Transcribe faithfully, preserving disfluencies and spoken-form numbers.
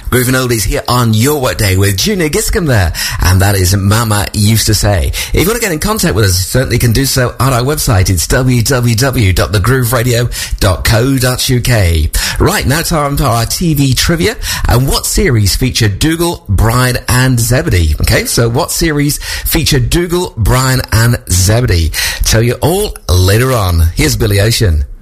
Groovin' Oldies here on Your Workday with Junior Giscombe there. And that is Mama Used to Say. If you want to get in contact with us, you certainly can do so on our website. It's w w w dot the groove radio dot co dot u k. Right, now time for our T V trivia. And what series featured Dougal, Brian and Zebedee? Okay, so what series featured Dougal, Brian and Zebedee? Tell you all later on. Here's Billy Ocean.